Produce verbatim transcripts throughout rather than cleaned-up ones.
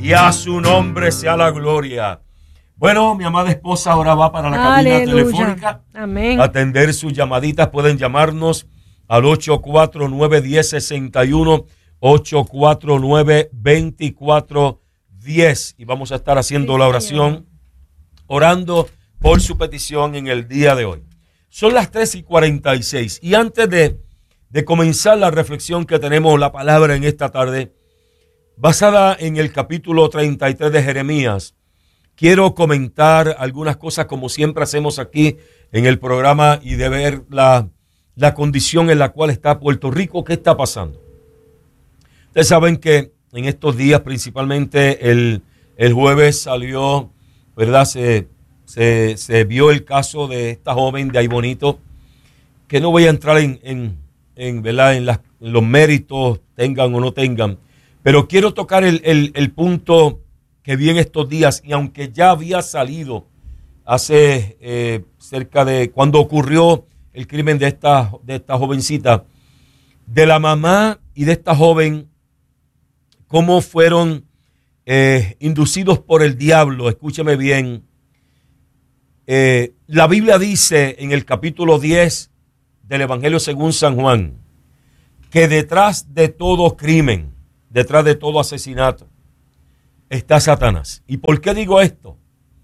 Y a su nombre sea la gloria. Bueno, mi amada esposa ahora va para la cabina Aleluya. telefónica. Amén. Atender sus llamaditas. Pueden llamarnos al ocho cuatro nueve, uno cero seis uno, ocho cuatro nueve, dos cuatro uno cero. Y vamos a estar haciendo Sí, la oración, orando por su petición en el día de hoy. Son las tres y cuarenta y seis. Y antes de, de comenzar la reflexión que tenemos, la palabra en esta tarde, basada en el capítulo treinta y tres de Jeremías, quiero comentar algunas cosas como siempre hacemos aquí en el programa y de ver la, la condición en la cual está Puerto Rico, qué está pasando. Ustedes saben que en estos días, principalmente el, el jueves salió, ¿verdad? Se, se, se vio el caso de esta joven de Aybonito, que no voy a entrar en, en, en, ¿verdad? en, las, en los méritos, tengan o no tengan, pero quiero tocar el, el, el punto que vi en estos días, y aunque ya había salido hace eh, cerca de cuando ocurrió el crimen de esta, de esta jovencita, de la mamá y de esta joven, cómo fueron eh, inducidos por el diablo. Escúcheme bien. Eh, la Biblia dice en el capítulo diez del Evangelio según San Juan, que detrás de todo crimen, detrás de todo asesinato, está Satanás. ¿Y por qué digo esto?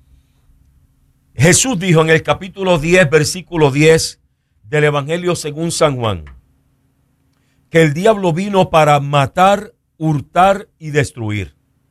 Jesús dijo en el capítulo diez, versículo diez del Evangelio según San Juan, que el diablo vino para matar, hurtar y destruir.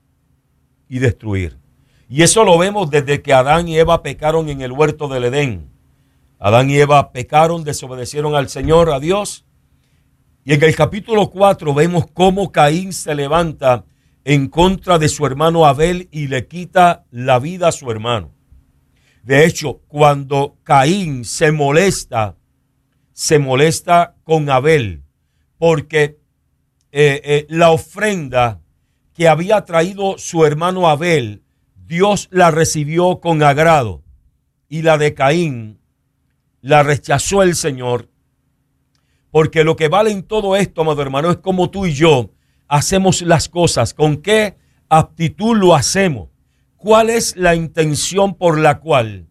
Y destruir. Y eso lo vemos desde que Adán y Eva pecaron en el huerto del Edén. Adán y Eva pecaron, desobedecieron al Señor, a Dios. Y en el capítulo cuatro vemos cómo Caín se levanta en contra de su hermano Abel y le quita la vida a su hermano. De hecho, cuando Caín se molesta, se molesta con Abel, porque eh, eh, la ofrenda que había traído su hermano Abel, Dios la recibió con agrado, y la de Caín la rechazó el Señor. Porque lo que vale en todo esto, amado hermano, es como tú y yo hacemos las cosas, con qué aptitud lo hacemos, cuál es la intención por la cual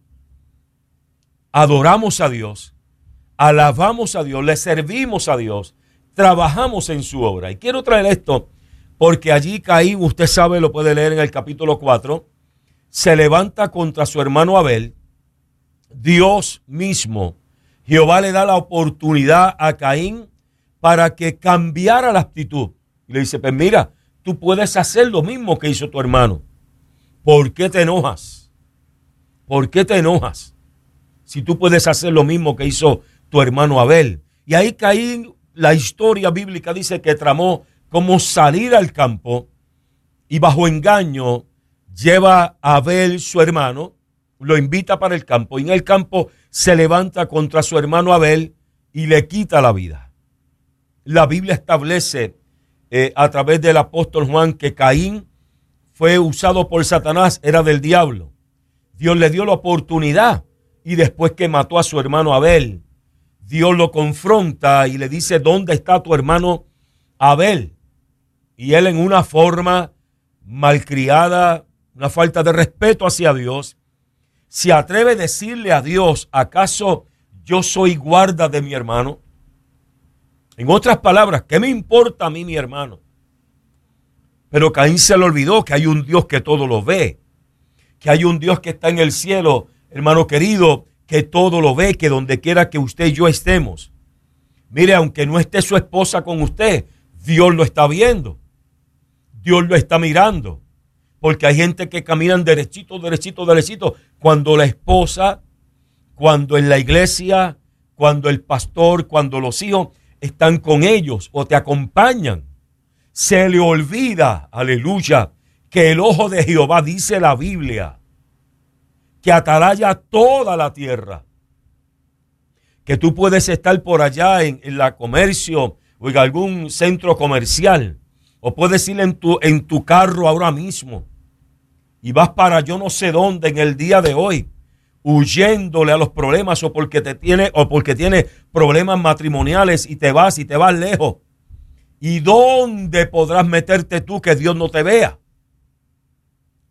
adoramos a Dios, alabamos a Dios, le servimos a Dios, trabajamos en su obra. Y quiero traer esto porque allí Caín, usted sabe, lo puede leer en el capítulo cuatro, se levanta contra su hermano Abel. Dios mismo, Jehová, le da la oportunidad a Caín para que cambiara la actitud. Y le dice, pues mira, tú puedes hacer lo mismo que hizo tu hermano. ¿Por qué te enojas? ¿Por qué te enojas? Si tú puedes hacer lo mismo que hizo tu hermano Abel. Y ahí Caín, la historia bíblica dice que tramó cómo salir al campo y bajo engaño lleva a Abel, su hermano, lo invita para el campo, y en el campo se levanta contra su hermano Abel y le quita la vida. La Biblia establece eh, a través del apóstol Juan que Caín fue usado por Satanás, era del diablo. Dios le dio la oportunidad, y después que mató a su hermano Abel, Dios lo confronta y le dice, ¿dónde está tu hermano Abel? Y él, en una forma malcriada, una falta de respeto hacia Dios, se atreve a decirle a Dios, ¿acaso yo soy guarda de mi hermano? En otras palabras, ¿qué me importa a mí mi hermano? Pero Caín se le olvidó que hay un Dios que todo lo ve, que hay un Dios que está en el cielo, hermano querido, que todo lo ve, que donde quiera que usted y yo estemos. Mire, aunque no esté su esposa con usted, Dios lo está viendo. Dios lo está mirando. Porque hay gente que caminan derechito, derechito, derechito. Cuando la esposa, cuando en la iglesia, cuando el pastor, cuando los hijos están con ellos o te acompañan, se le olvida, aleluya, que el ojo de Jehová, dice la Biblia, que atalaya toda la tierra. Que tú puedes estar por allá en, en la comercio o en algún centro comercial, o puedes ir en tu, en tu carro ahora mismo y vas para yo no sé dónde en el día de hoy, huyéndole a los problemas, o porque te tiene, o porque tienes problemas matrimoniales, y te vas y te vas lejos. ¿Y dónde podrás meterte tú que Dios no te vea?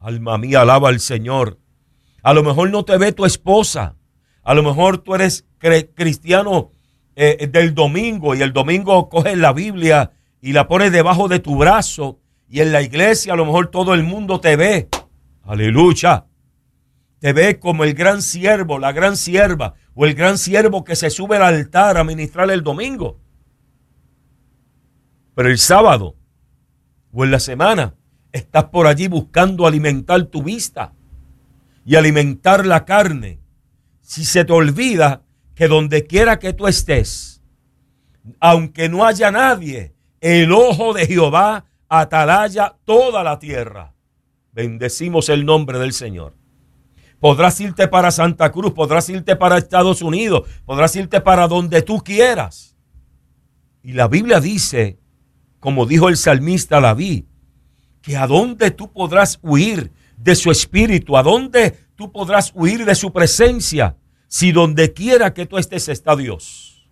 Alma mía, alaba al Señor. A lo mejor no te ve tu esposa. A lo mejor tú eres cristiano eh, del domingo y el domingo coges la Biblia y la pones debajo de tu brazo y en la iglesia a lo mejor todo el mundo te ve. Aleluya. Te ve como el gran siervo, la gran sierva o el gran siervo que se sube al altar a ministrar el domingo. Pero el sábado o en la semana estás por allí buscando alimentar tu vista y alimentar la carne. Si se te olvida que donde quiera que tú estés, aunque no haya nadie, el ojo de Jehová atalaya toda la tierra. Bendecimos el nombre del Señor. Podrás irte para Santa Cruz, podrás irte para Estados Unidos, podrás irte para donde tú quieras. Y la Biblia dice, como dijo el salmista David, que a dónde tú podrás huir de su espíritu, a dónde tú podrás huir de su presencia, si donde quiera que tú estés está Dios.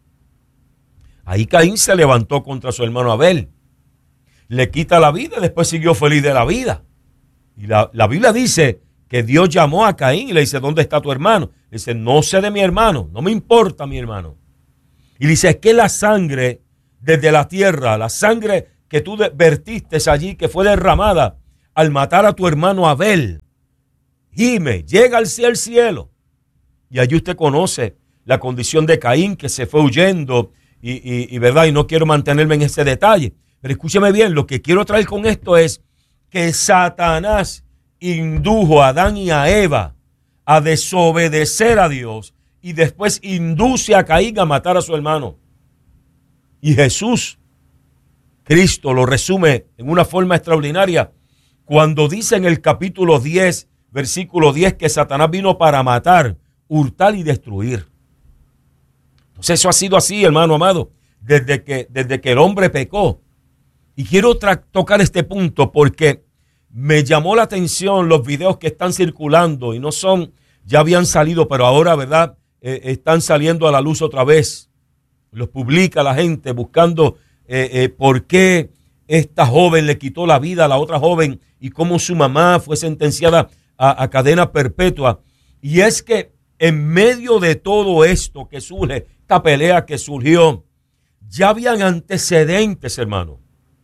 Ahí Caín se levantó contra su hermano Abel, le quita la vida y después siguió feliz de la vida. Y la, la Biblia dice que Dios llamó a Caín y le dice, ¿dónde está tu hermano? Le dice, no sé de mi hermano, no me importa mi hermano. Y dice, es que la sangre desde la tierra, la sangre que tú vertiste allí, que fue derramada al matar a tu hermano Abel, gime, llega al cielo, cielo. Y allí usted conoce la condición de Caín, que se fue huyendo y, y, y verdad, y no quiero mantenerme en ese detalle. Pero escúcheme bien, lo que quiero traer con esto es que Satanás indujo a Adán y a Eva a desobedecer a Dios y después induce a Caín a matar a su hermano. Y Jesús, Cristo, lo resume en una forma extraordinaria cuando dice en el capítulo diez, versículo diez, que Satanás vino para matar, hurtar y destruir. Entonces eso ha sido así, hermano amado, desde que, desde que el hombre pecó. Y quiero tocar este punto porque me llamó la atención los videos que están circulando y no son, ya habían salido, pero ahora, ¿verdad? Eh, están saliendo a la luz otra vez. Los publica la gente buscando eh, eh, por qué esta joven le quitó la vida a la otra joven y cómo su mamá fue sentenciada a, a cadena perpetua. Y es que en medio de todo esto que surge, esta pelea que surgió, ya habían antecedentes, hermano,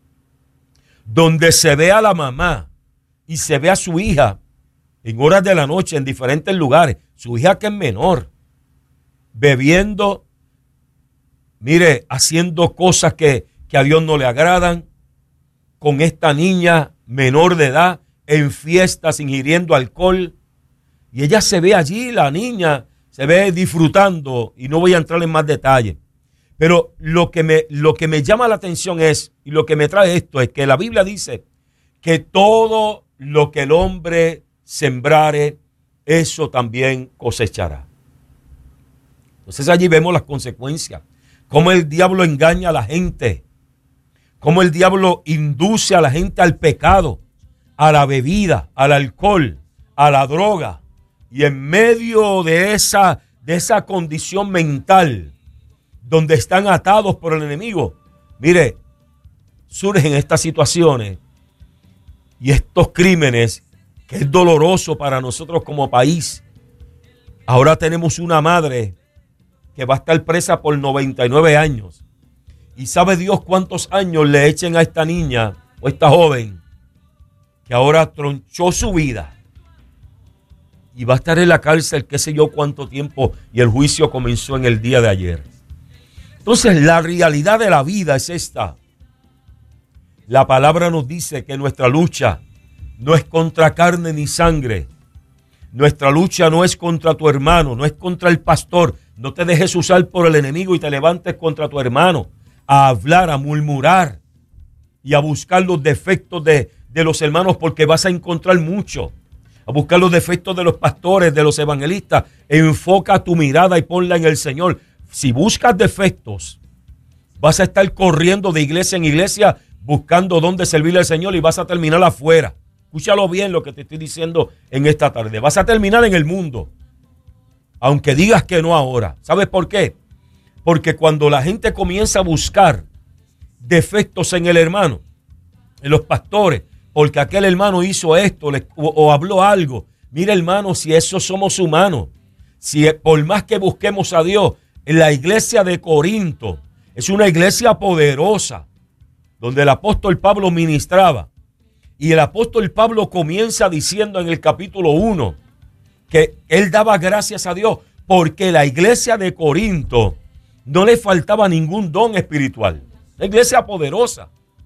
donde se ve a la mamá y se ve a su hija en horas de la noche en diferentes lugares, su hija que es menor, bebiendo, mire, haciendo cosas que, que a Dios no le agradan, con esta niña menor de edad, en fiestas, ingiriendo alcohol, y ella se ve allí, la niña se ve disfrutando, y no voy a entrar en más detalles. Pero lo que me, lo que me llama la atención es, y lo que me trae esto, es que la Biblia dice que todo lo que el hombre sembrare, eso también cosechará. Entonces allí vemos las consecuencias, cómo el diablo engaña a la gente, cómo el diablo induce a la gente al pecado, a la bebida, al alcohol, a la droga, y en medio de esa, de esa condición mental, donde están atados por el enemigo, mire, surgen estas situaciones y estos crímenes que es doloroso para nosotros como país. Ahora tenemos una madre que va a estar presa por noventa y nueve años y sabe Dios cuántos años le echen a esta niña o esta joven que ahora tronchó su vida y va a estar en la cárcel qué sé yo cuánto tiempo, y el juicio comenzó en el día de ayer. Entonces la realidad de la vida es esta. La palabra nos dice que nuestra lucha no es contra carne ni sangre. Nuestra lucha no es contra tu hermano, no es contra el pastor. No te dejes usar por el enemigo y te levantes contra tu hermano a hablar, a murmurar y a buscar los defectos de, de los hermanos, porque vas a encontrar mucho. A buscar los defectos de los pastores, de los evangelistas. Enfoca tu mirada y ponla en el Señor. Si buscas defectos, vas a estar corriendo de iglesia en iglesia buscando dónde servirle al Señor y vas a terminar afuera. Escúchalo bien lo que te estoy diciendo en esta tarde. Vas a terminar en el mundo, aunque digas que no ahora. ¿Sabes por qué? Porque cuando la gente comienza a buscar defectos en el hermano, en los pastores, porque aquel hermano hizo esto le, o, o habló algo. Mira, hermano, si eso somos humanos, si por más que busquemos a Dios, en la iglesia de Corinto es una iglesia poderosa, donde el apóstol Pablo ministraba. Y el apóstol Pablo comienza diciendo en el capítulo uno que él daba gracias a Dios porque la iglesia de Corinto no le faltaba ningún don espiritual. Una iglesia poderosa.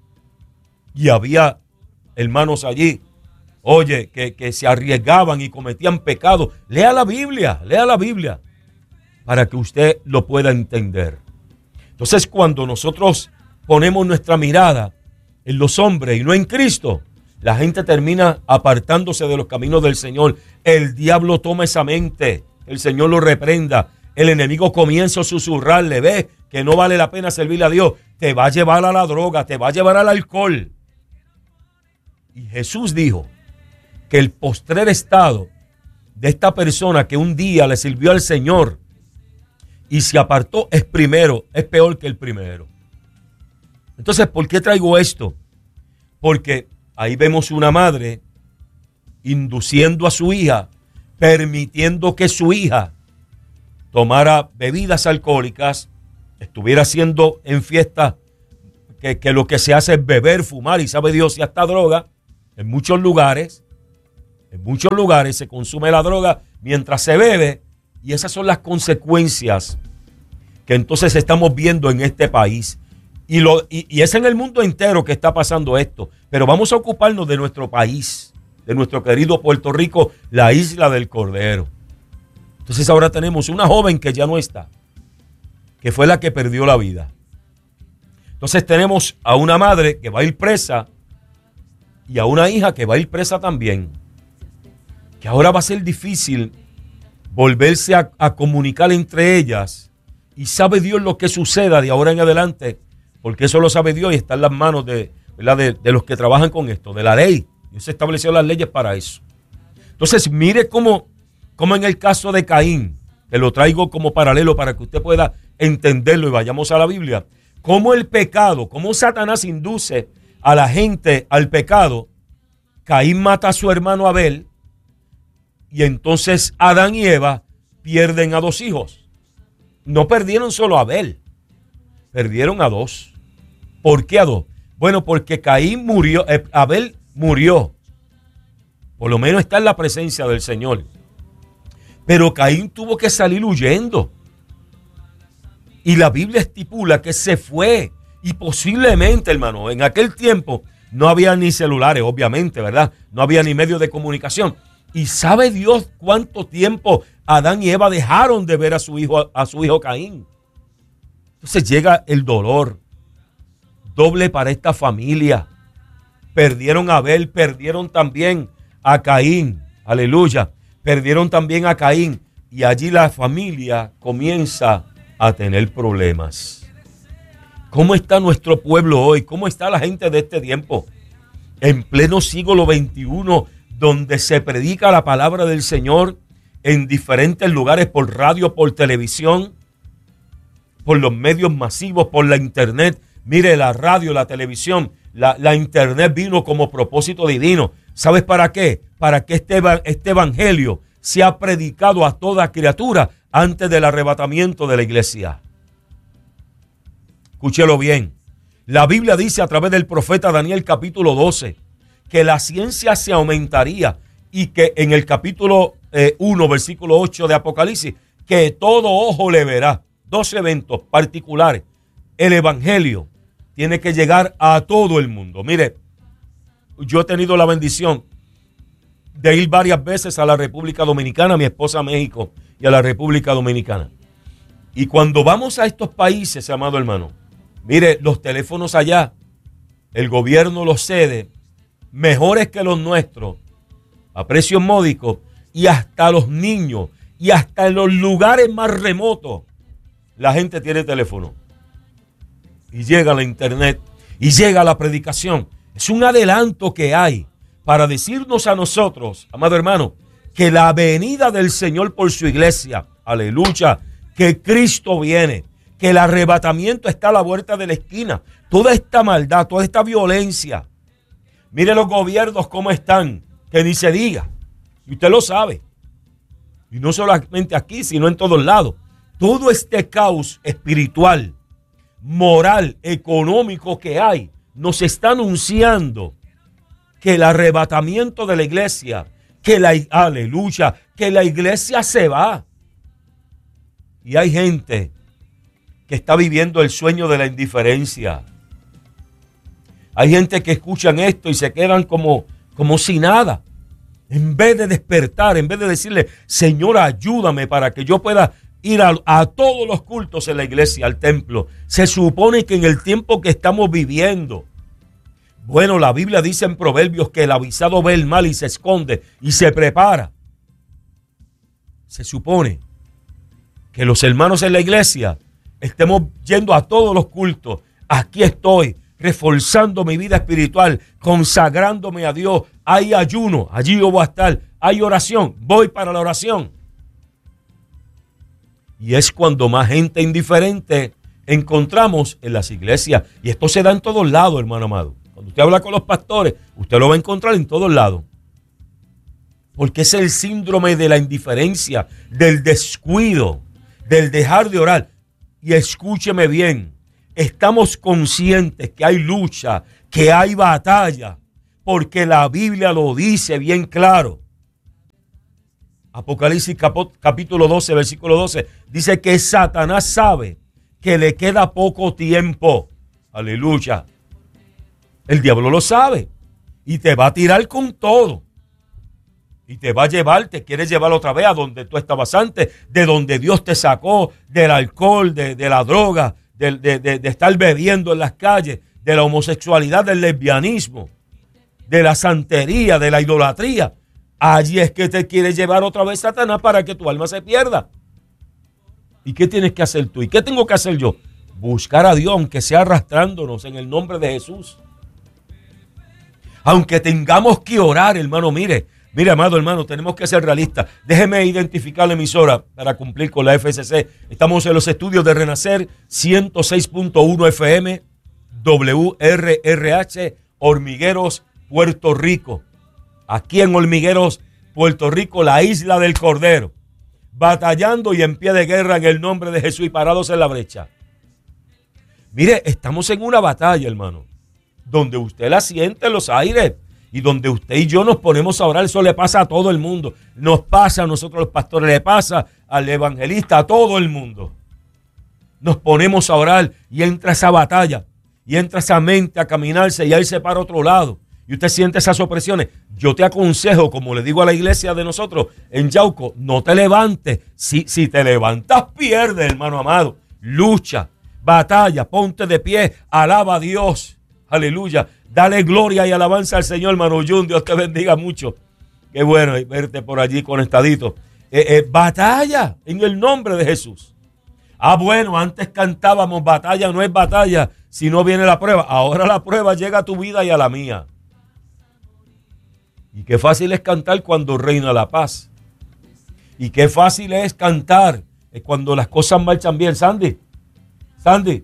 Y había hermanos allí, oye, que, que se arriesgaban y cometían pecados. Lea la Biblia, lea la Biblia, para que usted lo pueda entender. Entonces, cuando nosotros ponemos nuestra mirada en los hombres y no en Cristo, la gente termina apartándose de los caminos del Señor. El diablo toma esa mente, el Señor lo reprenda. El enemigo comienza a susurrarle, ve que no vale la pena servirle a Dios. Te va a llevar a la droga, te va a llevar al alcohol. Y Jesús dijo que el postrer estado de esta persona que un día le sirvió al Señor y se apartó es primero, es peor que el primero. Entonces, ¿por qué traigo esto? Porque ahí vemos una madre induciendo a su hija, permitiendo que su hija tomara bebidas alcohólicas, estuviera haciendo en fiesta que, que lo que se hace es beber, fumar y sabe Dios si hasta droga. En muchos lugares, en muchos lugares se consume la droga mientras se bebe, y esas son las consecuencias que entonces estamos viendo en este país. Y, lo, y, y es en el mundo entero que está pasando esto. Pero vamos a ocuparnos de nuestro país, de nuestro querido Puerto Rico, la isla del Cordero. Entonces ahora tenemos una joven que ya no está, que fue la que perdió la vida. Entonces tenemos a una madre que va a ir presa y a una hija que va a ir presa también. Que ahora va a ser difícil volverse a, a comunicar entre ellas, y sabe Dios lo que suceda de ahora en adelante, porque eso lo sabe Dios y está en las manos de, ¿verdad? de, de los que trabajan con esto, de la ley. Dios estableció las leyes para eso. Entonces, mire cómo, cómo en el caso de Caín, que lo traigo como paralelo para que usted pueda entenderlo y vayamos a la Biblia, cómo el pecado, cómo Satanás induce a la gente al pecado. Caín mata a su hermano Abel y entonces Adán y Eva pierden a dos hijos. No perdieron solo a Abel, perdieron a dos. ¿Por qué a dos? Bueno, porque Caín murió, eh, Abel murió. Por lo menos está en la presencia del Señor. Pero Caín tuvo que salir huyendo. Y la Biblia estipula que se fue. Y posiblemente, hermano, en aquel tiempo no había ni celulares, obviamente, ¿verdad? No había ni medios de comunicación. Y sabe Dios cuánto tiempo Adán y Eva dejaron de ver a su hijo, a su hijo Caín. Entonces llega el dolor doble para esta familia. Perdieron a Abel, perdieron también a Caín. Aleluya. Perdieron también a Caín. Y allí la familia comienza a tener problemas. ¿Cómo está nuestro pueblo hoy? ¿Cómo está la gente de este tiempo? En pleno siglo veintiuno, donde se predica la palabra del Señor en diferentes lugares, por radio, por televisión, por los medios masivos, por la internet. Mire, la radio, la televisión, la, la internet vino como propósito divino. ¿Sabes para qué? Para que este, este evangelio sea predicado a toda criatura antes del arrebatamiento de la iglesia. Escúchelo bien. La Biblia dice a través del profeta Daniel capítulo doce que la ciencia se aumentaría, y que en el capítulo eh, uno, versículo ocho de Apocalipsis, que todo ojo le verá. Dos eventos particulares. El evangelio tiene que llegar a todo el mundo. Mire, yo he tenido la bendición de ir varias veces a la República Dominicana, a mi esposa a México y a la República Dominicana. Y cuando vamos a estos países, amado hermano, mire, los teléfonos allá, el gobierno los cede, mejores que los nuestros, a precios módicos, y hasta los niños, y hasta en los lugares más remotos, la gente tiene teléfono. Y llega la internet, y llega la predicación. Es un adelanto que hay para decirnos a nosotros, amado hermano, que la venida del Señor por su iglesia, aleluya, que Cristo viene, que el arrebatamiento está a la vuelta de la esquina. Toda esta maldad, toda esta violencia. Mire los gobiernos cómo están, que ni se diga. Y usted lo sabe. Y no solamente aquí, sino en todos lados. Todo este caos espiritual, moral, económico que hay, nos está anunciando que el arrebatamiento de la iglesia, que la, aleluya, que la iglesia se va. Y hay gente que está viviendo el sueño de la indiferencia. Hay gente que escuchan esto y se quedan como, como si nada. En vez de despertar, en vez de decirle, Señor, ayúdame para que yo pueda ir a, a todos los cultos en la iglesia, al templo. Se supone que en el tiempo que estamos viviendo, bueno, la Biblia dice en Proverbios que el avisado ve el mal y se esconde y se prepara. Se supone que los hermanos en la iglesia estemos yendo a todos los cultos. Aquí estoy, reforzando mi vida espiritual, consagrándome a Dios. Hay ayuno, allí yo voy a estar. Hay oración, voy para la oración. Y es cuando más gente indiferente encontramos en las iglesias. Y esto se da en todos lados, hermano amado. Cuando usted habla con los pastores, usted lo va a encontrar en todos lados. Porque es el síndrome de la indiferencia, del descuido, del dejar de orar. Y escúcheme bien, estamos conscientes que hay lucha, que hay batalla, porque la Biblia lo dice bien claro. Apocalipsis capítulo doce, versículo doce, dice que Satanás sabe que le queda poco tiempo. Aleluya. El diablo lo sabe y te va a tirar con todo. Y te va a llevar, te quiere llevar otra vez a donde tú estabas antes, de donde Dios te sacó, del alcohol, de, de la droga, de, de, de, de estar bebiendo en las calles, de la homosexualidad, del lesbianismo, de la santería, de la idolatría. Allí es que te quiere llevar otra vez Satanás para que tu alma se pierda. ¿Y qué tienes que hacer tú? ¿Y qué tengo que hacer yo? Buscar a Dios, aunque sea arrastrándonos en el nombre de Jesús. Aunque tengamos que orar, hermano, mire, mire, amado hermano, tenemos que ser realistas. Déjeme identificar la emisora para cumplir con la F C C. Estamos en los estudios de Renacer, ciento seis punto uno F M, W R R H, Hormigueros, Puerto Rico. Aquí en Hormigueros, Puerto Rico, la isla del Cordero. Batallando y en pie de guerra en el nombre de Jesús y parados en la brecha. Mire, estamos en una batalla, hermano, donde usted la siente en los aires y donde usted y yo nos ponemos a orar. Eso le pasa a todo el mundo. Nos pasa a nosotros los pastores, le pasa al evangelista, a todo el mundo. Nos ponemos a orar y entra esa batalla y entra esa mente a caminarse y a irse para otro lado. Y usted siente esas opresiones. Yo te aconsejo, como le digo a la iglesia de nosotros en Yauco, no te levantes. Si, si te levantas, pierdes, hermano amado. Lucha, batalla, ponte de pie, alaba a Dios. Aleluya. Dale gloria y alabanza al Señor, hermano Jun. Dios te bendiga mucho. Qué bueno verte por allí conectadito. Eh, eh, batalla en el nombre de Jesús. Ah, bueno, antes cantábamos batalla no es batalla si no viene la prueba. Ahora la prueba llega a tu vida y a la mía. Y qué fácil es cantar cuando reina la paz. Y qué fácil es cantar cuando las cosas marchan bien. Sandy, Sandy,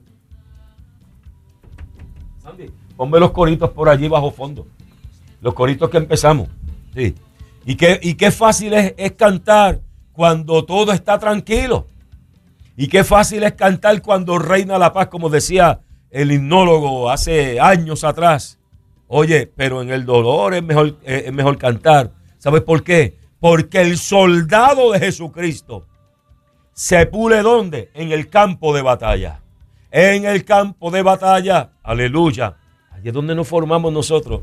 Sandy, ponme los coritos por allí bajo fondo. Los coritos que empezamos. Sí. Y qué, y qué fácil es, es cantar cuando todo está tranquilo. Y qué fácil es cantar cuando reina la paz, como decía el himnólogo hace años atrás. Oye, pero en el dolor es mejor, eh, es mejor cantar. ¿Sabes por qué? Porque el soldado de Jesucristo se pule ¿dónde? En el campo de batalla. En el campo de batalla. Aleluya. Allí es donde nos formamos nosotros.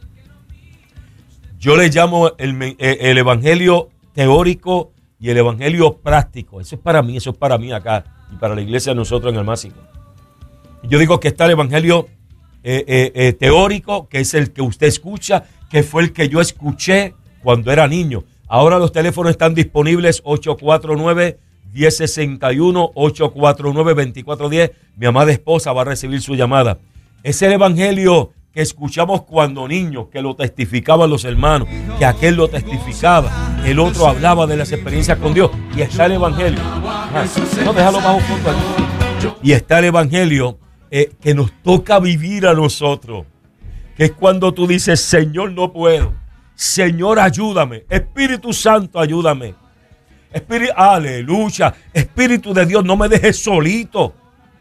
Yo le llamo el, el evangelio teórico y el evangelio práctico. Eso es para mí, eso es para mí acá y para la iglesia de nosotros en el Máximo. Yo digo que está el evangelio Eh, eh, eh, teórico, que es el que usted escucha, que fue el que yo escuché cuando era niño. Ahora los teléfonos están disponibles ocho cuatro nueve, uno cero seis uno, ocho cuatro nueve, dos cuatro uno cero. Mi amada esposa va a recibir su llamada. Es el evangelio que escuchamos cuando niños, que lo testificaban los hermanos, que aquel lo testificaba, el otro hablaba de las experiencias con Dios. Y está el evangelio. Ah, no, déjalo bajo fondo aquí. Y está el evangelio Eh, que nos toca vivir a nosotros. que es cuando tú dices, Señor, no puedo. Señor, ayúdame. Espíritu Santo, ayúdame. Espíritu, aleluya. Espíritu de Dios, no me dejes solito.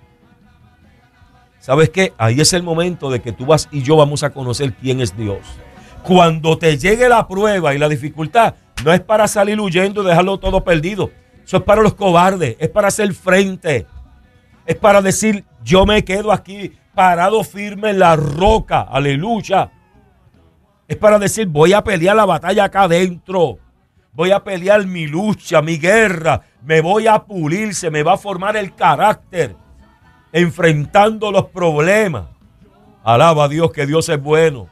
¿Sabes qué? Ahí es el momento de que tú vas y yo vamos a conocer quién es Dios. Cuando te llegue la prueba y la dificultad, no es para salir huyendo y dejarlo todo perdido. Eso es para los cobardes, es para hacer frente. Es para decir, yo me quedo aquí parado firme en la roca. Aleluya. Es para decir, voy a pelear la batalla acá adentro. Voy a pelear mi lucha, mi guerra. Me voy a pulir, se me va a formar el carácter. Enfrentando los problemas. Alaba a Dios, que Dios es bueno.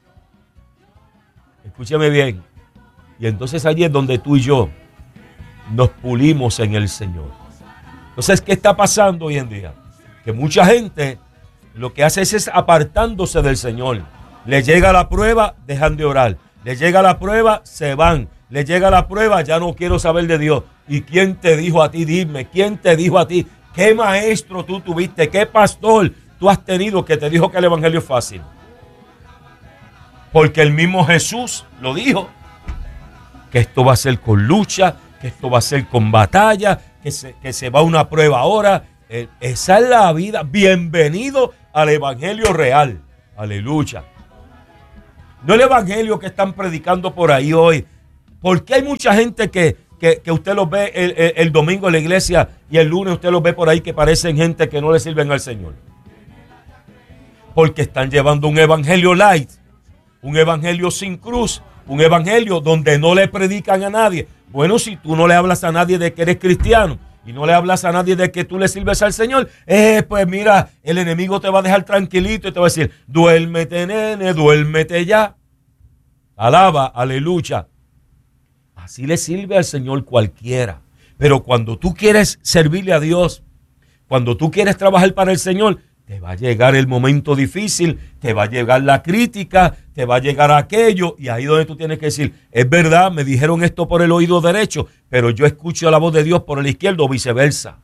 Escúcheme bien. Y entonces allí es donde tú y yo nos pulimos en el Señor. Entonces, ¿qué está pasando hoy en día? Que mucha gente lo que hace es, es apartándose del Señor. Le llega la prueba, dejan de orar. Le llega la prueba, se van. Le llega la prueba, ya no quiero saber de Dios. ¿Y quién te dijo a ti? Dime, ¿quién te dijo a ti? ¿Qué maestro tú tuviste? ¿Qué pastor tú has tenido que te dijo que el evangelio es fácil? Porque el mismo Jesús lo dijo. Que esto va a ser con lucha, que esto va a ser con batalla, que se, que se va a una prueba ahora. Eh, esa es la vida. Bienvenido al evangelio real. Aleluya. No el evangelio que están predicando por ahí hoy. Porque hay mucha gente que, que, que usted los ve el, el, el domingo en la iglesia y el lunes usted los ve por ahí que parecen gente que no le sirven al Señor. Porque están llevando un evangelio light, un evangelio sin cruz, un evangelio donde no le predican a nadie. Bueno, si tú no le hablas a nadie de que eres cristiano y no le hablas a nadie de que tú le sirves al Señor, eh, pues mira, el enemigo te va a dejar tranquilito y te va a decir, duérmete, nene, duérmete ya. Alaba, aleluya. Así le sirve al Señor cualquiera. Pero cuando tú quieres servirle a Dios, cuando tú quieres trabajar para el Señor, te va a llegar el momento difícil, te va a llegar la crítica, te va a llegar aquello, y ahí donde tú tienes que decir, es verdad, me dijeron esto por el oído derecho, pero yo escucho la voz de Dios por el izquierdo o viceversa.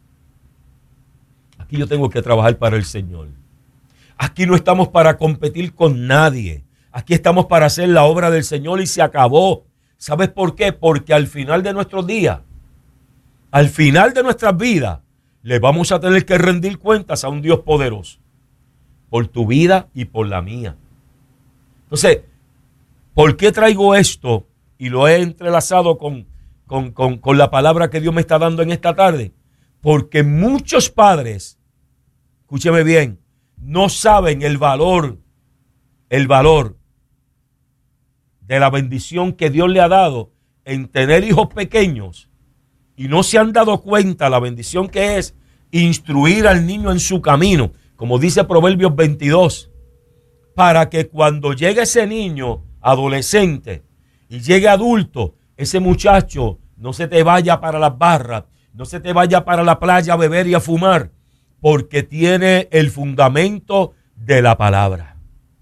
Aquí yo tengo que trabajar para el Señor. Aquí no estamos para competir con nadie. Aquí estamos para hacer la obra del Señor y se acabó. ¿Sabes por qué? Porque al final de nuestros días, al final de nuestras vidas, le vamos a tener que rendir cuentas a un Dios poderoso por tu vida y por la mía. Entonces, ¿por qué traigo esto? Y lo he entrelazado con, con, con, con la palabra que Dios me está dando en esta tarde. Porque muchos padres, escúcheme bien, no saben el valor, el valor de la bendición que Dios le ha dado en tener hijos pequeños. Y no se han dado cuenta la bendición que es instruir al niño en su camino, como dice Proverbios veintidós, para que cuando llegue ese niño adolescente y llegue adulto, ese muchacho no se te vaya para las barras, no se te vaya para la playa a beber y a fumar, porque tiene el fundamento de la palabra.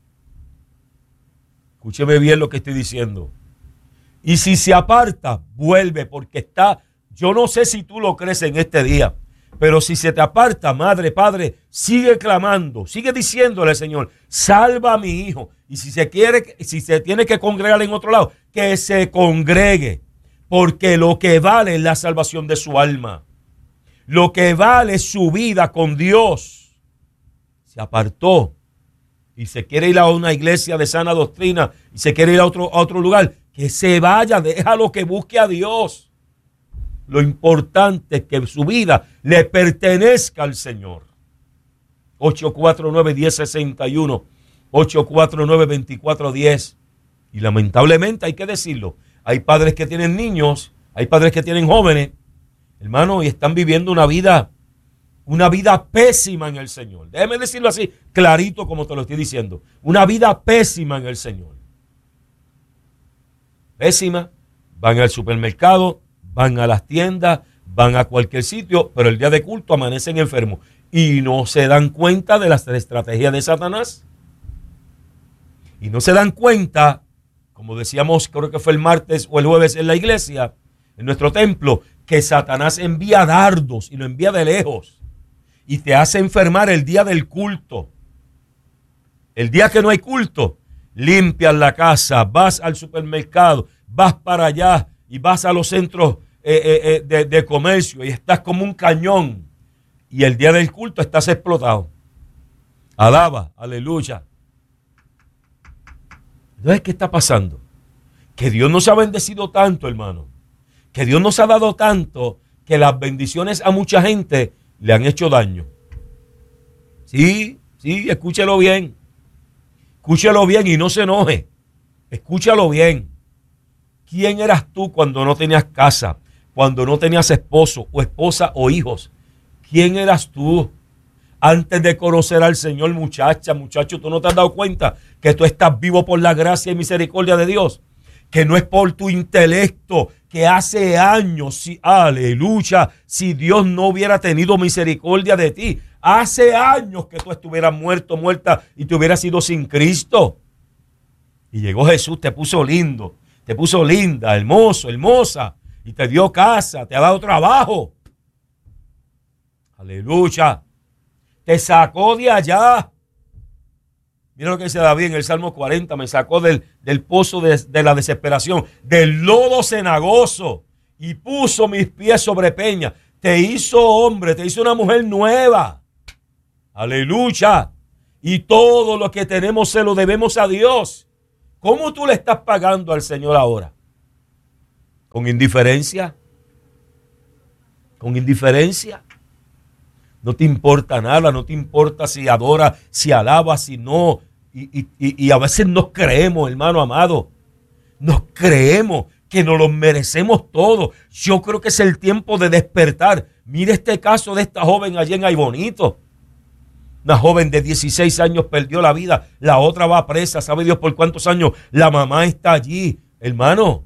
Escúcheme bien lo que estoy diciendo. Y si se aparta, vuelve, porque está... Yo no sé si tú lo crees en este día, pero si se te aparta, madre, padre, sigue clamando, sigue diciéndole al Señor, salva a mi hijo. Y si se quiere, si se tiene que congregar en otro lado, que se congregue, porque lo que vale es la salvación de su alma. Lo que vale es su vida con Dios. Se apartó y se quiere ir a una iglesia de sana doctrina y se quiere ir a otro, a otro lugar, que se vaya, déjalo que busque a Dios. Lo importante es que su vida le pertenezca al Señor. ocho cuatro nueve, diez sesenta y uno, ocho cuatro nueve, veinticuatro diez. Y lamentablemente hay que decirlo, hay padres que tienen niños, hay padres que tienen jóvenes, hermano, y están viviendo una vida, una vida pésima en el Señor. Déjeme decirlo así, clarito como te lo estoy diciendo. Una vida pésima en el Señor. Pésima, van al supermercado, van a las tiendas, van a cualquier sitio, pero el día de culto amanecen enfermos y no se dan cuenta de las estrategias de Satanás. Y no se dan cuenta, como decíamos, creo que fue el martes o el jueves en la iglesia, en nuestro templo, que Satanás envía dardos y lo envía de lejos y te hace enfermar el día del culto. El día que no hay culto, limpias la casa, vas al supermercado, vas para allá y vas a los centros eh, eh, eh, de, de comercio y estás como un cañón. Y el día del culto estás explotado. Alaba, aleluya. Entonces, ¿qué está pasando? Que Dios nos ha bendecido tanto, hermano. Que Dios nos ha dado tanto que las bendiciones a mucha gente le han hecho daño. Sí, sí, escúchelo bien. Escúchelo bien y no se enoje. Escúchalo bien. ¿Quién eras tú cuando no tenías casa? Cuando no tenías esposo o esposa o hijos. ¿Quién eras tú? Antes de conocer al Señor, muchacha, muchacho, ¿tú no te has dado cuenta que tú estás vivo por la gracia y misericordia de Dios? Que no es por tu intelecto, que hace años, si, aleluya, si Dios no hubiera tenido misericordia de ti, hace años que tú estuvieras muerto, muerta y te hubieras ido sin Cristo. Y llegó Jesús, te puso lindo, te puso linda, hermoso, hermosa, y te dio casa, te ha dado trabajo. Aleluya. Te sacó de allá. Mira lo que dice David en el Salmo cuarenta, me sacó del, del pozo de, de la desesperación, del lodo cenagoso, y puso mis pies sobre peña. Te hizo hombre, te hizo una mujer nueva. Aleluya. Y todo lo que tenemos se lo debemos a Dios. ¿Cómo tú le estás pagando al Señor ahora? ¿Con indiferencia? ¿Con indiferencia? No te importa nada, no te importa si adora, si alaba, si no. Y, y, y a veces nos creemos, hermano amado. Nos creemos que nos lo merecemos todo. Yo creo que es el tiempo de despertar. Mire este caso de esta joven allí en Aybonito. Una joven de dieciséis años perdió la vida. La otra va presa. ¿Sabe Dios por cuántos años? La mamá está allí. Hermano,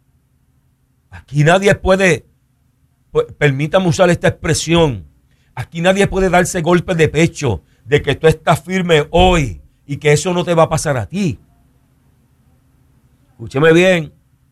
aquí nadie puede, permítame usar esta expresión, aquí nadie puede darse golpe de pecho de que tú estás firme hoy y que eso no te va a pasar a ti. Escúcheme bien.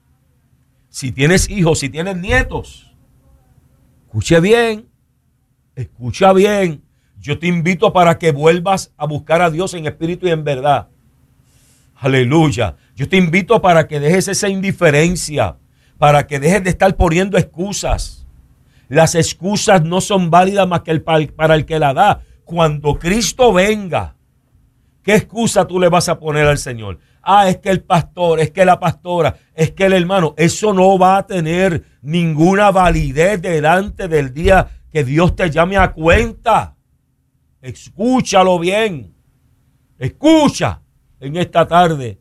Si tienes hijos, si tienes nietos, escuche bien, escucha bien. Yo te invito para que vuelvas a buscar a Dios en espíritu y en verdad. Aleluya. Yo te invito para que dejes esa indiferencia, para que dejes de estar poniendo excusas. Las excusas no son válidas más que el, para el que la da. Cuando Cristo venga, ¿qué excusa tú le vas a poner al Señor? Ah, es que el pastor, es que la pastora, es que el hermano. Eso no va a tener ninguna validez delante del día que Dios te llame a cuenta. Escúchalo bien. Escucha en esta tarde.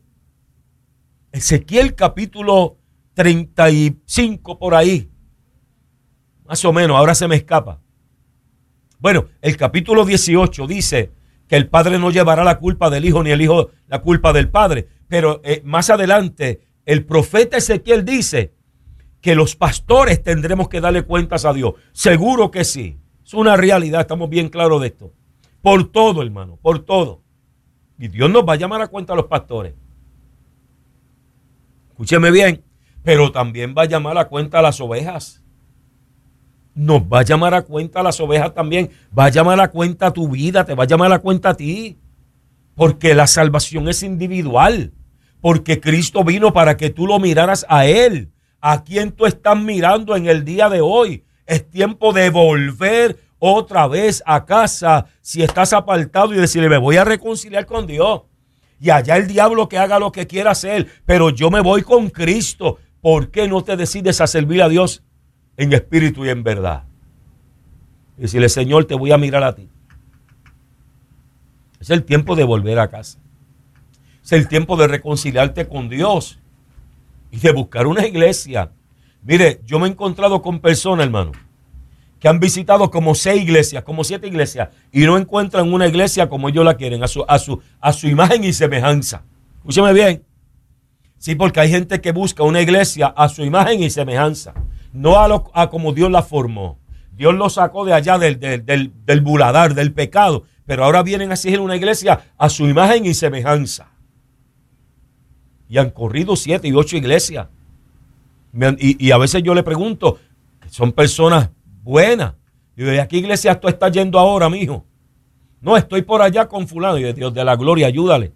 Ezequiel capítulo treinta y cinco por ahí. Más o menos, ahora se me escapa. Bueno, el capítulo dieciocho dice que el padre no llevará la culpa del hijo ni el hijo la culpa del padre. Pero eh, más adelante el profeta Ezequiel dice que los pastores tendremos que darle cuentas a Dios. Seguro que sí. Es una realidad, estamos bien claros de esto. Por todo, hermano, por todo. Y Dios nos va a llamar a cuenta a los pastores. Escúcheme bien, pero también va a llamar a cuenta a las ovejas. Nos va a llamar a cuenta a las ovejas también. Va a llamar a cuenta a tu vida, te va a llamar a cuenta a ti. Porque la salvación es individual. Porque Cristo vino para que tú lo miraras a Él. ¿A quién tú estás mirando en el día de hoy? Es tiempo de volver otra vez a casa si estás apartado y decirle, me voy a reconciliar con Dios. Y allá el diablo que haga lo que quiera hacer, pero yo me voy con Cristo. ¿Por qué no te decides a servir a Dios en espíritu y en verdad? Y decirle, Señor, te voy a mirar a ti. Es el tiempo de volver a casa. Es el tiempo de reconciliarte con Dios y de buscar una iglesia. Mire, yo me he encontrado con personas, hermano, que han visitado como seis iglesias, como siete iglesias, y no encuentran una iglesia como ellos la quieren, a su, a su, a su imagen y semejanza. Escúcheme bien. Sí, porque hay gente que busca una iglesia a su imagen y semejanza, no a, lo, a como Dios la formó. Dios lo sacó de allá del, del, del, del buladar, del pecado, pero ahora vienen a exigir una iglesia a su imagen y semejanza. Y han corrido siete y ocho iglesias. Y, y a veces yo le pregunto, son personas buenas. Y ¿de qué iglesia tú estás yendo ahora, mijo? No, estoy por allá con fulano. Y Dios de la gloria, ayúdale.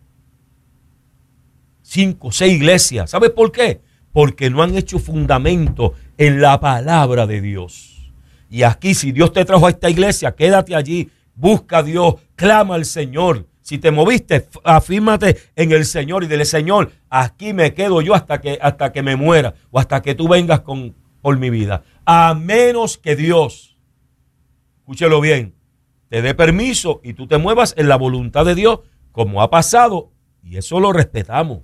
Cinco, seis iglesias. ¿Sabes por qué? Porque no han hecho fundamento en la palabra de Dios. Y aquí, si Dios te trajo a esta iglesia, quédate allí, busca a Dios, clama al Señor. Si te moviste, afírmate en el Señor y dile, Señor, aquí me quedo yo hasta que, hasta que me muera o hasta que tú vengas con, por mi vida. A menos que Dios, escúchelo bien, te dé permiso y tú te muevas en la voluntad de Dios, como ha pasado, y eso lo respetamos.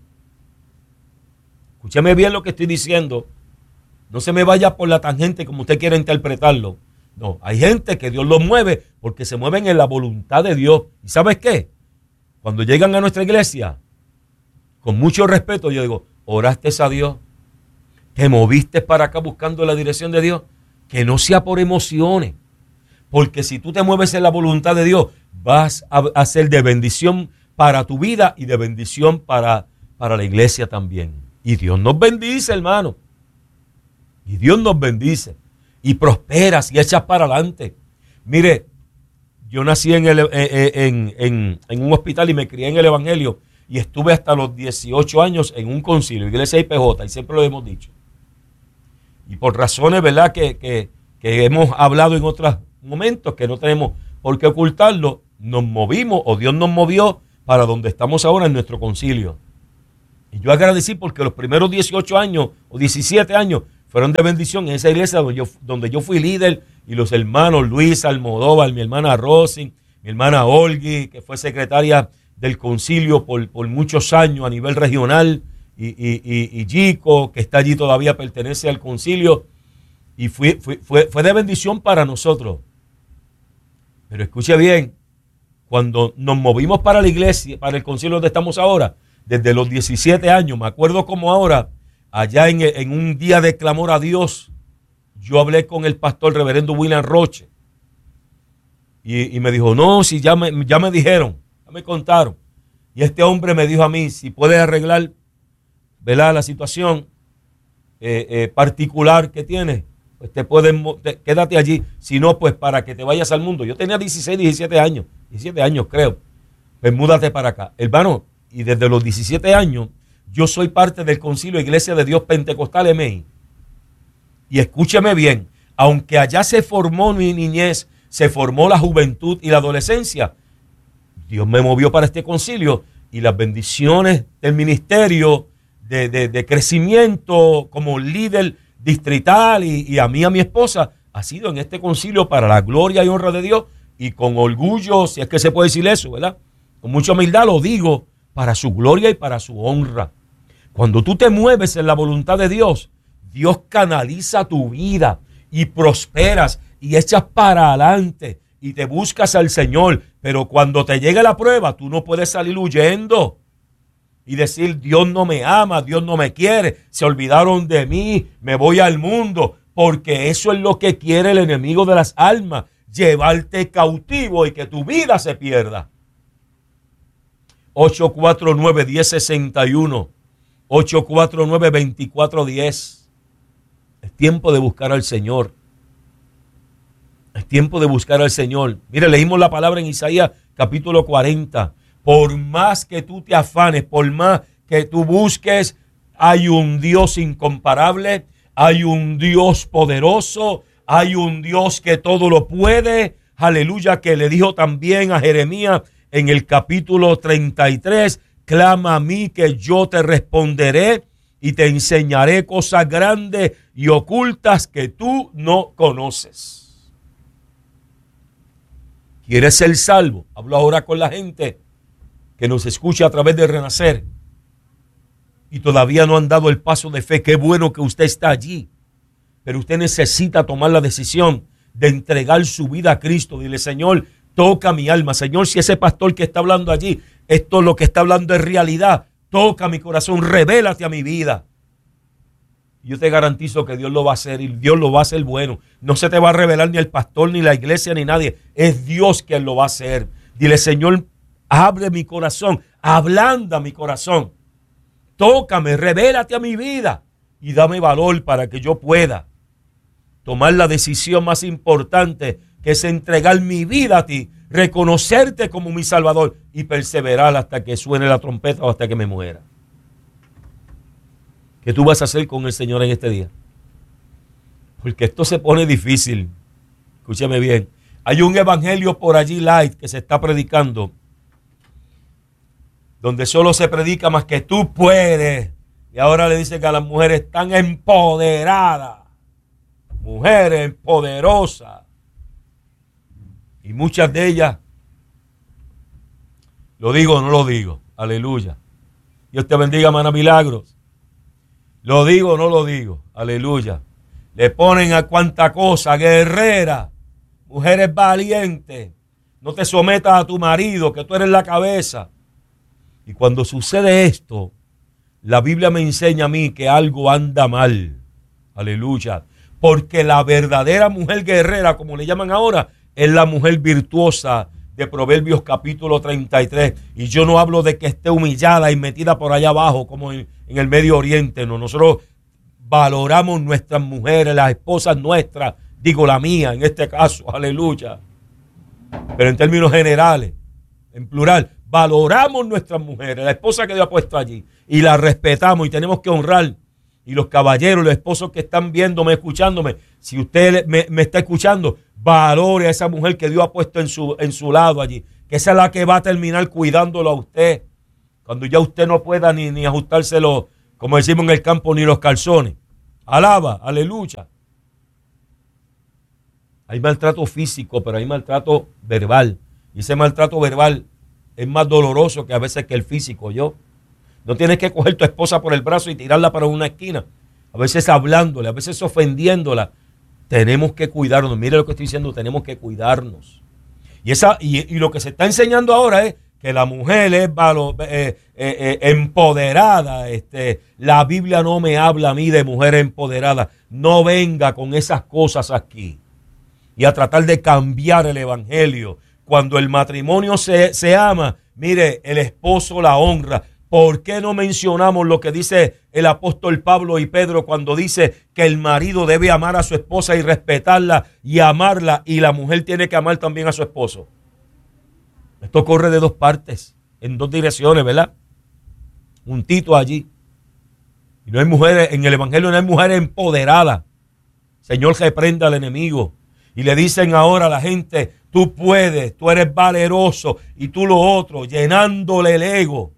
Escúcheme bien lo que estoy diciendo. No se me vaya por la tangente como usted quiera interpretarlo. No, hay gente que Dios los mueve porque se mueven en la voluntad de Dios. ¿Y sabes qué? Cuando llegan a nuestra iglesia, con mucho respeto, yo digo, ¿oraste a Dios? ¿Te moviste para acá buscando la dirección de Dios? Que no sea por emociones. Porque si tú te mueves en la voluntad de Dios, vas a ser de bendición para tu vida y de bendición para, para la iglesia también. Y Dios nos bendice, hermano. Y Dios nos bendice. Y prosperas y echas para adelante. Mire, yo nací en, el, en, en, en un hospital y me crié en el Evangelio. Y estuve hasta los dieciocho años en un concilio, iglesia I P J, y siempre lo hemos dicho. Y por razones, ¿verdad?, que, que, que hemos hablado en otros momentos, que no tenemos por qué ocultarlo, nos movimos, o Dios nos movió para donde estamos ahora en nuestro concilio. Y yo agradecí porque los primeros dieciocho años o diecisiete años fueron de bendición en esa iglesia donde yo, donde yo fui líder, y los hermanos Luis Almodóvar, mi hermana Rosy, mi hermana Olgui, que fue secretaria del concilio por, por muchos años a nivel regional, y, y, y, y Gico, que está allí todavía, pertenece al concilio, y fui, fui, fue, fue de bendición para nosotros. Pero escuche bien, cuando nos movimos para la iglesia, para el concilio donde estamos ahora, desde los diecisiete años, me acuerdo como ahora, allá en, en un día de clamor a Dios, yo hablé con el pastor reverendo William Roche, y, y me dijo, no, si ya me, ya me dijeron, ya me contaron, y este hombre me dijo a mí, si puedes arreglar, ¿verdad?, la situación eh, eh, particular que tienes, pues te puedes, te, quédate allí, si no, pues para que te vayas al mundo. Yo tenía dieciséis, diecisiete años, diecisiete años creo, pues múdate para acá, hermano. Y desde los diecisiete años, yo soy parte del concilio Iglesia de Dios Pentecostal M I. Y escúcheme bien, aunque allá se formó mi niñez, se formó la juventud y la adolescencia, Dios me movió para este concilio y las bendiciones del ministerio de, de, de crecimiento como líder distrital y, y a mí, a mi esposa, ha sido en este concilio para la gloria y honra de Dios y con orgullo, si es que se puede decir eso, ¿verdad? Con mucha humildad lo digo, para su gloria y para su honra. Cuando tú te mueves en la voluntad de Dios, Dios canaliza tu vida y prosperas y echas para adelante y te buscas al Señor. Pero cuando te llegue la prueba, tú no puedes salir huyendo y decir, Dios no me ama, Dios no me quiere, se olvidaron de mí, me voy al mundo, porque eso es lo que quiere el enemigo de las almas, llevarte cautivo y que tu vida se pierda. ocho cuatro nueve, uno cero seis uno, ocho cuatro nueve, dos cuatro uno cero. Es tiempo de buscar al Señor. Es tiempo de buscar al Señor. Mire, leímos la palabra en Isaías capítulo cuarenta. Por más que tú te afanes, por más que tú busques, hay un Dios incomparable, hay un Dios poderoso, hay un Dios que todo lo puede. Aleluya, que le dijo también a Jeremías en el capítulo treinta y tres, clama a mí que yo te responderé y te enseñaré cosas grandes y ocultas que tú no conoces. ¿Quieres ser salvo? Hablo ahora con la gente que nos escucha a través de Renacer y todavía no han dado el paso de fe. Qué bueno que usted está allí, pero usted necesita tomar la decisión de entregar su vida a Cristo. Dile, Señor, toca mi alma. Señor, si ese pastor que está hablando allí, esto lo que está hablando es realidad, toca mi corazón, revélate a mi vida. Yo te garantizo que Dios lo va a hacer y Dios lo va a hacer bueno. No se te va a revelar ni el pastor, ni la iglesia, ni nadie. Es Dios quien lo va a hacer. Dile, Señor, abre mi corazón, ablanda mi corazón. Tócame, revélate a mi vida y dame valor para que yo pueda tomar la decisión más importante, que es entregar mi vida a ti, reconocerte como mi Salvador y perseverar hasta que suene la trompeta o hasta que me muera. ¿Qué tú vas a hacer con el Señor en este día? Porque esto se pone difícil. Escúchame bien. Hay un evangelio por allí light que se está predicando, donde solo se predica más que tú puedes. Y ahora le dicen que a las mujeres están empoderadas. Mujeres poderosas. Y muchas de ellas, lo digo o no lo digo, aleluya. Dios te bendiga, hermana Milagros. Lo digo o no lo digo, aleluya. Le ponen a cuanta cosa, guerrera, mujeres valientes, no te sometas a tu marido, que tú eres la cabeza. Y cuando sucede esto, la Biblia me enseña a mí que algo anda mal, aleluya. Porque la verdadera mujer guerrera, como le llaman ahora, es la mujer virtuosa de Proverbios capítulo treinta y tres. Y yo no hablo de que esté humillada y metida por allá abajo como en, en el Medio Oriente. No, nosotros valoramos nuestras mujeres, las esposas nuestras, digo la mía en este caso, aleluya. Pero en términos generales, en plural, valoramos nuestras mujeres, la esposa que Dios ha puesto allí, y la respetamos y tenemos que honrar. Y los caballeros, los esposos que están viéndome, escuchándome, si usted me, me está escuchando, valore a esa mujer que Dios ha puesto en su, en su lado allí, que esa es la que va a terminar cuidándolo a usted, cuando ya usted no pueda ni, ni ajustárselo, como decimos en el campo, ni los calzones. Alaba, aleluya. Hay maltrato físico, pero hay maltrato verbal, y ese maltrato verbal es más doloroso que a veces que el físico, yo. No tienes que coger tu esposa por el brazo y tirarla para una esquina. A veces hablándole, a veces ofendiéndola. Tenemos que cuidarnos. Mire lo que estoy diciendo, tenemos que cuidarnos. Y, esa, y, y lo que se está enseñando ahora es que la mujer es valo, eh, eh, eh, empoderada. Este, la Biblia no me habla a mí de mujer empoderada. No venga con esas cosas aquí. Y a tratar de cambiar el evangelio. Cuando el matrimonio se, se ama, mire, el esposo la honra. ¿Por qué no mencionamos lo que dice el apóstol Pablo y Pedro cuando dice que el marido debe amar a su esposa y respetarla y amarla, y la mujer tiene que amar también a su esposo? Esto corre de dos partes, en dos direcciones, ¿verdad? Un tito allí. Y no hay mujeres, en el evangelio no hay mujeres empoderadas. Señor, reprenda al enemigo. Y le dicen ahora a la gente, tú puedes, tú eres valeroso, y tú lo otro, llenándole el ego.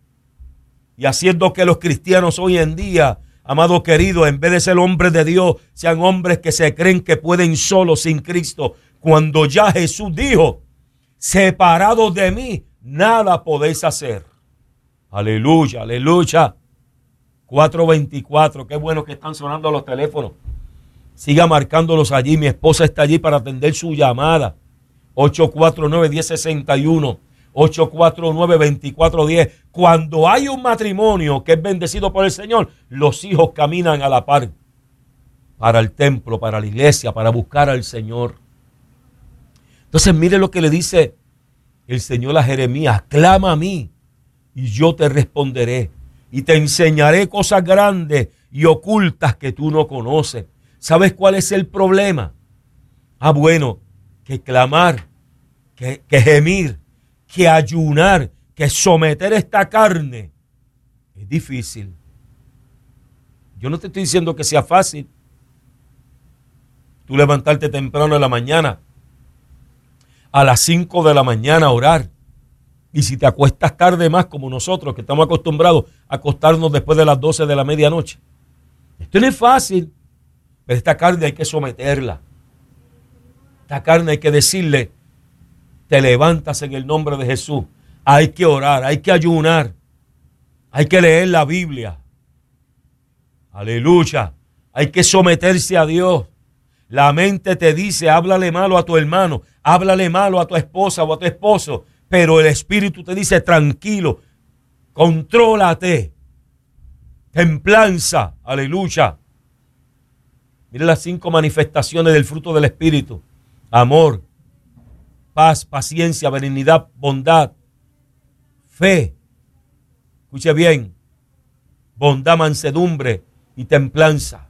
Y haciendo que los cristianos hoy en día, amado querido, en vez de ser hombres de Dios, sean hombres que se creen que pueden solos sin Cristo. Cuando ya Jesús dijo, separados de mí, nada podéis hacer. Aleluya, aleluya. cuatro veinticuatro, qué bueno que están sonando los teléfonos. Siga marcándolos allí, mi esposa está allí para atender su llamada. ocho cuatro nueve, uno cero seis uno. ocho cuatro nueve, dos cuatro uno cero. Cuando hay un matrimonio que es bendecido por el Señor, los hijos caminan a la par para el templo, para la iglesia, para buscar al Señor. Entonces mire lo que le dice el Señor a Jeremías: clama a mí y yo te responderé y te enseñaré cosas grandes y ocultas que tú no conoces. ¿Sabes cuál es el problema? Ah, bueno, que clamar, que, que gemir, que ayunar, que someter esta carne es difícil. Yo no te estoy diciendo que sea fácil. Tú levantarte temprano en la mañana, a las cinco de la mañana a orar. Y si te acuestas tarde más, como nosotros, que estamos acostumbrados a acostarnos después de las doce de la medianoche. Esto no es fácil, pero esta carne hay que someterla. Esta carne hay que decirle, te levantas en el nombre de Jesús. Hay que orar, hay que ayunar, hay que leer la Biblia. Aleluya. Hay que someterse a Dios. La mente te dice, háblale malo a tu hermano, háblale malo a tu esposa o a tu esposo, pero el Espíritu te dice, tranquilo, contrólate, templanza, aleluya. Mire las cinco manifestaciones del fruto del Espíritu: amor, paz, paciencia, benignidad, bondad, fe, escuche bien, bondad, mansedumbre y templanza.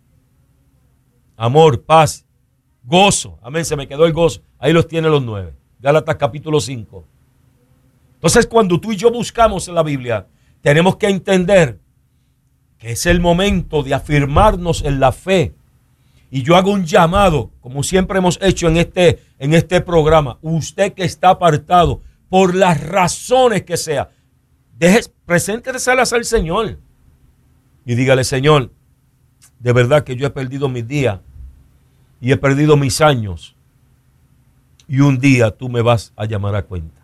Amor, paz, gozo, amén, se me quedó el gozo, ahí los tiene los nueve. Gálatas capítulo cinco. Entonces, cuando tú y yo buscamos en la Biblia, tenemos que entender que es el momento de afirmarnos en la fe. Y yo hago un llamado, como siempre hemos hecho en este, en este programa. Usted que está apartado, por las razones que sea, deje, preséntese al Señor y dígale: Señor, de verdad que yo he perdido mis días y he perdido mis años, y un día tú me vas a llamar a cuenta.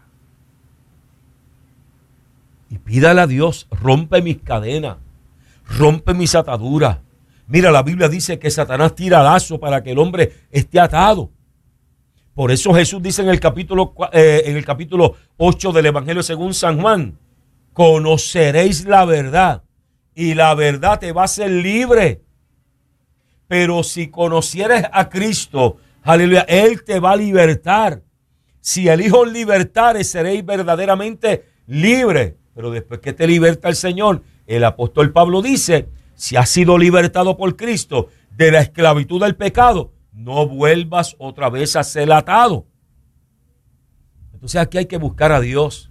Y pídale a Dios: rompe mis cadenas, rompe mis ataduras. Mira, la Biblia dice que Satanás tira lazo para que el hombre esté atado. Por eso Jesús dice en el capítulo, eh, en el capítulo ocho del Evangelio según San Juan: conoceréis la verdad y la verdad te va a hacer libre. Pero si conocieres a Cristo, aleluya, Él te va a libertar. Si el Hijo libertare, seréis verdaderamente libres. Pero después que te liberta el Señor, el apóstol Pablo dice: si has sido libertado por Cristo de la esclavitud del pecado, no vuelvas otra vez a ser atado. Entonces aquí hay que buscar a Dios.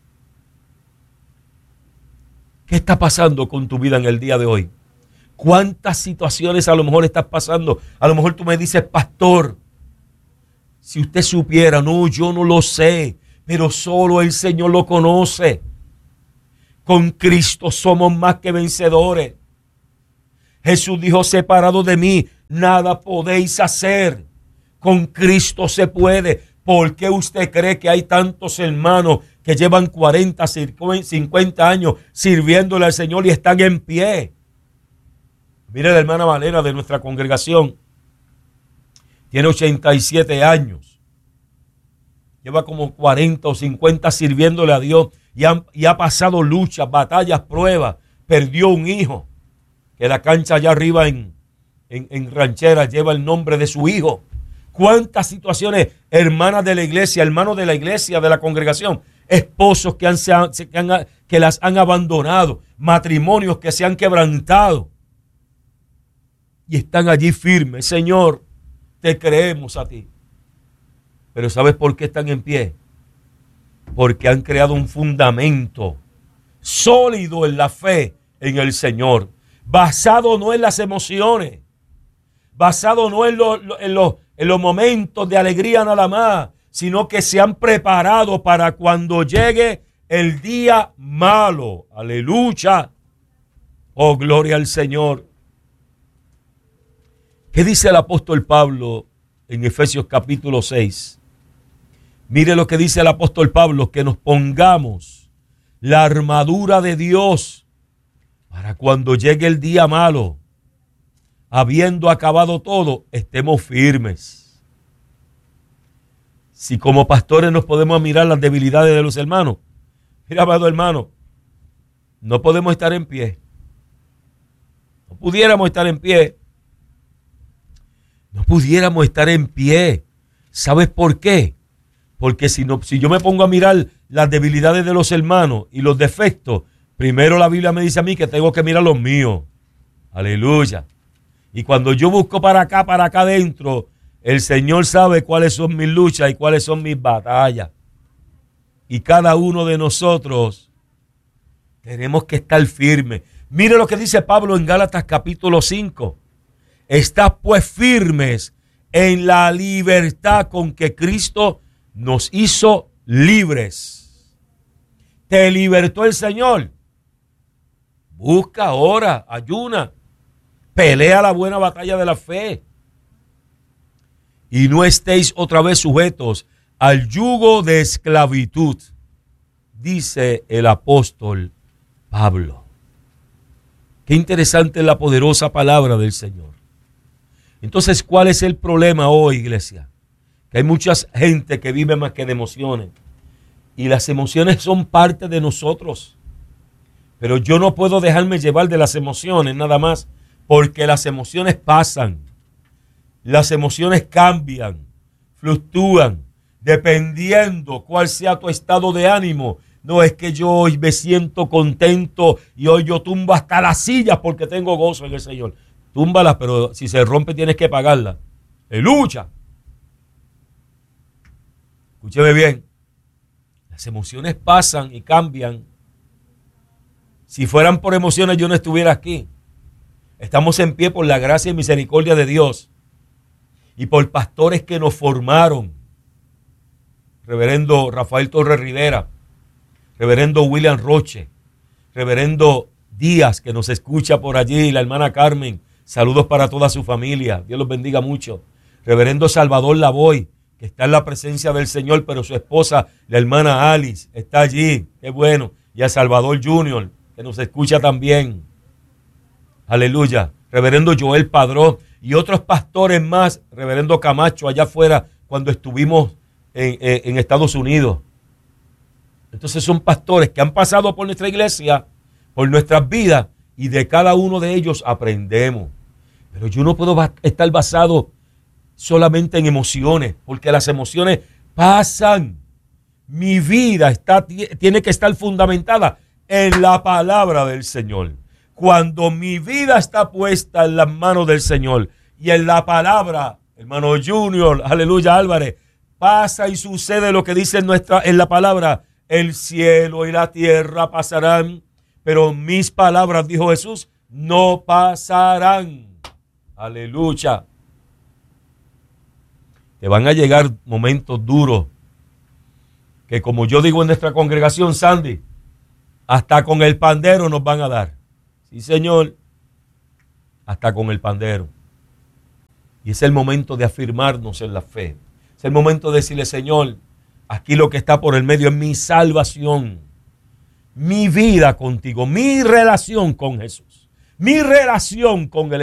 ¿Qué está pasando con tu vida en el día de hoy? ¿Cuántas situaciones a lo mejor estás pasando? A lo mejor tú me dices: pastor, si usted supiera. No, yo no lo sé, pero solo el Señor lo conoce. Con Cristo somos más que vencedores. Jesús dijo: separado de mí, nada podéis hacer. Con Cristo se puede. ¿Por qué usted cree que hay tantos hermanos que llevan cuarenta, cincuenta años sirviéndole al Señor y están en pie? Mire, la hermana Valera de nuestra congregación tiene ochenta y siete años. Lleva como cuarenta o cincuenta sirviéndole a Dios y, han, y ha pasado luchas, batallas, pruebas. Perdió un hijo, que la cancha allá arriba en, en, en Ranchera lleva el nombre de su hijo. ¿Cuántas situaciones, hermanas de la iglesia, hermanos de la iglesia, de la congregación, esposos que, han, que, han, que las han abandonado, matrimonios que se han quebrantado y están allí firmes? Señor, te creemos a ti. Pero ¿sabes por qué están en pie? Porque han creado un fundamento sólido en la fe en el Señor, basado no en las emociones, basado no en, lo, en, lo, en los momentos de alegría nada más, sino que se han preparado para cuando llegue el día malo. Aleluya. Oh, gloria al Señor. ¿Qué dice el apóstol Pablo en Efesios capítulo seis? Mire lo que dice el apóstol Pablo: que nos pongamos la armadura de Dios para cuando llegue el día malo, habiendo acabado todo, estemos firmes. Si como pastores nos podemos mirar las debilidades de los hermanos, mira, amado hermano, no podemos estar en pie. No pudiéramos estar en pie. No pudiéramos estar en pie. ¿Sabes por qué? Porque si, no, si yo me pongo a mirar las debilidades de los hermanos y los defectos, primero la Biblia me dice a mí que tengo que mirar los míos. Aleluya. Y cuando yo busco para acá, para acá adentro, el Señor sabe cuáles son mis luchas y cuáles son mis batallas. Y cada uno de nosotros tenemos que estar firmes. Mire lo que dice Pablo en Gálatas capítulo cinco. Estad pues firmes en la libertad con que Cristo nos hizo libres. ¿Te libertó el Señor? Busca, ora, ayuna, pelea la buena batalla de la fe. Y no estéis otra vez sujetos al yugo de esclavitud, dice el apóstol Pablo. Qué interesante es la poderosa palabra del Señor. Entonces, ¿cuál es el problema hoy, iglesia? Que hay mucha gente que vive más que de emociones. Y las emociones son parte de nosotros. Pero yo no puedo dejarme llevar de las emociones nada más, porque las emociones pasan. Las emociones cambian, fluctúan, dependiendo cuál sea tu estado de ánimo. No es que yo hoy me siento contento y hoy yo tumbo hasta las sillas porque tengo gozo en el Señor. Túmbalas, pero si se rompe tienes que pagarla. ¡Aleluya! Escúcheme bien. Las emociones pasan y cambian. Si fueran por emociones, yo no estuviera aquí. Estamos en pie por la gracia y misericordia de Dios y por pastores que nos formaron. Reverendo Rafael Torres Rivera, reverendo William Roche, reverendo Díaz, que nos escucha por allí, la hermana Carmen, saludos para toda su familia, Dios los bendiga mucho. Reverendo Salvador Lavoy, que está en la presencia del Señor, pero su esposa, la hermana Alice, está allí, qué bueno. Y a Salvador Junior, que nos escucha también. Aleluya. Reverendo Joel Padrón y otros pastores más, reverendo Camacho allá afuera cuando estuvimos en, en, en Estados Unidos. Entonces son pastores que han pasado por nuestra iglesia, por nuestras vidas, y de cada uno de ellos aprendemos. Pero yo no puedo estar basado solamente en emociones, porque las emociones pasan. Mi vida está, tiene que estar fundamentada en la palabra del Señor. Cuando mi vida está puesta en las manos del Señor y en la palabra, hermano Junior, aleluya Álvarez, pasa y sucede lo que dice en, nuestra, en la palabra. El cielo y la tierra pasarán, pero mis palabras, dijo Jesús, no pasarán. Aleluya. Te van a llegar momentos duros que, como yo digo en nuestra congregación, Sandy, hasta con el pandero nos van a dar. Sí, Señor, hasta con el pandero. Y es el momento de afirmarnos en la fe. Es el momento de decirle, Señor, aquí lo que está por el medio es mi salvación, mi vida contigo, mi relación con Jesús, mi relación con el